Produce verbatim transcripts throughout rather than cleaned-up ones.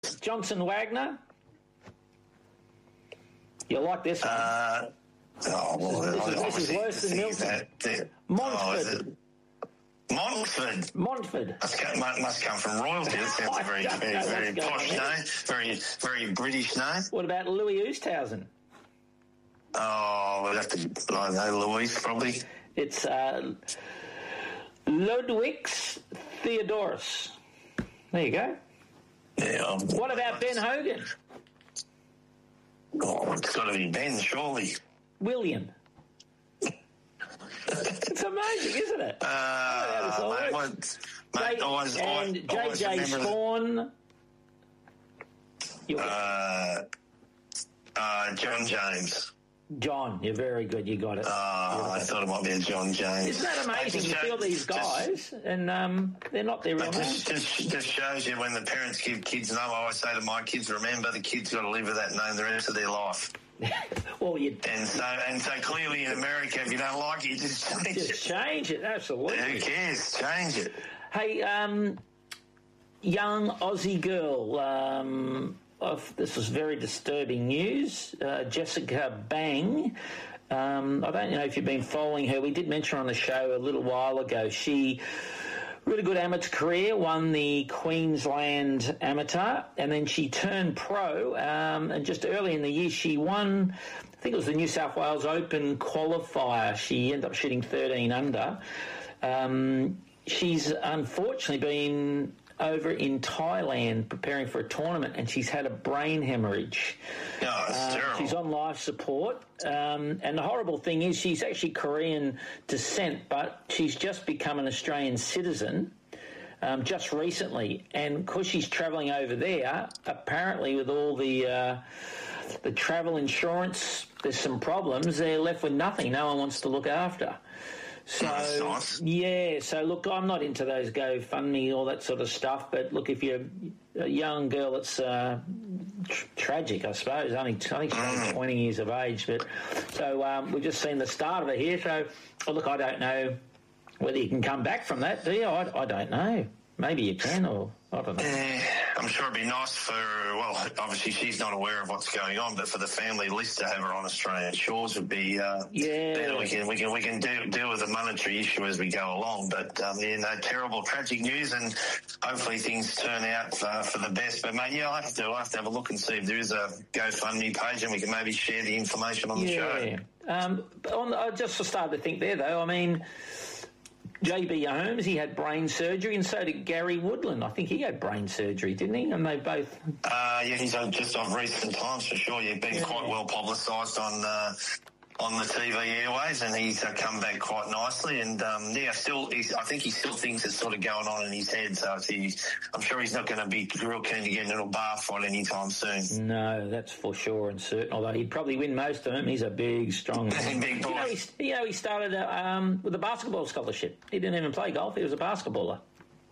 Johnson Wagner. You like this one? Uh, oh, well, this, is, this is worse than Milton. That, Montford. Oh, Montford. Montford. Must come, must come from royalty. That sounds a very, very, very posh name. Very, very British name. What about Louis Oosthuizen? Oh, we'll have to, I know, Louis, probably. It's uh, Ludwix Theodorus. There you go. Yeah. Um, what about Ben Hogan? Oh, it's got to be Ben, surely. William. It's amazing, isn't it? Uh, mate, what, mate, J- always, and always, J J Spawn. Uh, uh, John James. John, you're very good. You got it. Oh, I thought it might be a John James. Isn't that amazing? You feel these guys, just, and um, they're not their real names. Just, just shows you when the parents give kids a name. I always say to my kids, remember, the kid's got to live with that name the rest of their life. well, you and so and so clearly in America, if you don't like it, you just change just it. Just change it. Absolutely. Who cares? Change it. Hey, um, young Aussie girl. Um, Of, this was very disturbing news. Uh, Jessica Bang, um, I don't know if you've been following her. We did mention her on the show a little while ago. She, really good amateur career, won the Queensland Amateur, and then she turned pro, um, and just early in the year she won, I think it was the New South Wales Open qualifier. She ended up shooting thirteen under. Um, she's unfortunately been over in Thailand preparing for a tournament, and she's had a brain hemorrhage. Oh, that's uh, terrible. She's on life support, um, and the horrible thing is she's actually Korean descent, but she's just become an Australian citizen um, just recently, and because she's travelling over there, apparently with all the uh, the travel insurance, there's some problems. They're left with nothing. No one wants to look after. So, nice. yeah, so look, I'm not into those GoFundMe, all that sort of stuff, but look, if you're a young girl, it's uh, tr- tragic, I suppose, only, only mm. twenty years of age, but so um, we've just seen the start of it here, so oh, look, I don't know whether you can come back from that, do you? I, I don't know. Maybe you can, or I don't know. Uh, I'm sure it'd be nice for, well, obviously she's not aware of what's going on, but for the family at least to have her on Australian shores would be uh, yeah. better. We can we can we can deal, deal with the monetary issue as we go along. But um, yeah, no, terrible, tragic news, and hopefully things turn out uh, for the best. But mate, yeah, I have to I have to have a look and see if there is a GoFundMe page, and we can maybe share the information on the yeah. show. Um, on, I just started to think there though. I mean, J B Holmes, he had brain surgery, and so did Gary Woodland. I think he had brain surgery, didn't he? And they both... Uh, yeah, he's just of recent times, for sure. He's been yeah. quite well publicised on uh, on the T V airways, and he's uh, come back quite nicely. And, um, yeah, still, he's, I think he still thinks it's sort of going on in his head, so he, I'm sure he's not going to be real keen to get into a bar fight anytime soon. No, that's for sure and certain, although he'd probably win most of them. He's a big, strong man. Big boy. You know, he, you know, he started uh, um, with a basketball scholarship. He didn't even play golf. He was a basketballer.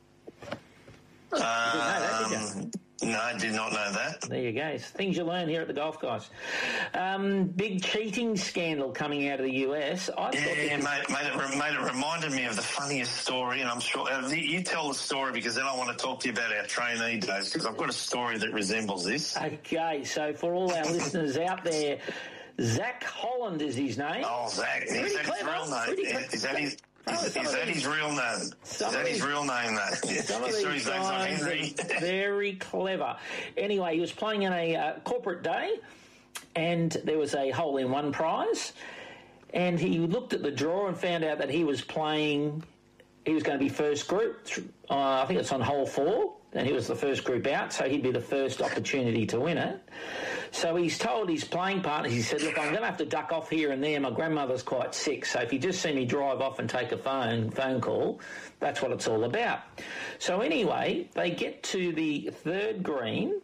Um, you didn't know that, did you? No, I did not know that. There you go. It's things you learn here at the Golf Guys. Um, big cheating scandal coming out of the U S. I yeah, yeah was... mate, mate, it, mate, it reminded me of the funniest story, and I'm sure... Uh, you tell the story, because then I want to talk to you about our trainee days, because I've got a story that resembles this. Okay, so for all our listeners out there, Zach Holland is his name. Oh, Zach. Is Pretty that clever. his real name? Pretty Is, is that his... Oh, is, is that his real name? Is that his real name, though? Some of these guys are very clever. Anyway, he was playing in a uh, corporate day, and there was a hole-in-one prize, and he looked at the draw and found out that he was playing... He was going to be first group. Uh, I think it's on hole four, and he was the first group out, so he'd be the first opportunity to win it. So he's told his playing partners, he said, look, I'm going to have to duck off here and there. My grandmother's quite sick, so if you just see me drive off and take a phone phone call, that's what it's all about. So anyway, they get to the third green.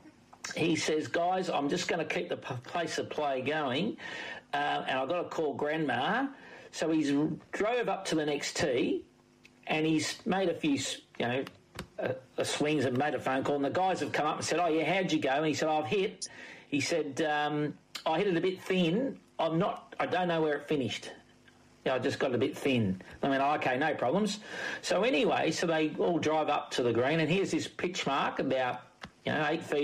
He says, guys, I'm just going to keep the pace of play going, uh, and I've got to call Grandma. So he's drove up to the next tee, and he's made a few, you know, uh, uh, swings and made a phone call, and the guys have come up and said, oh, yeah, how'd you go? And he said, oh, I've hit. He said, um, I hit it a bit thin. I'm not, I don't know where it finished. Yeah, I just got a bit thin. I mean, okay, no problems. So anyway, so they all drive up to the green, and here's this pitch mark about you know, eight feet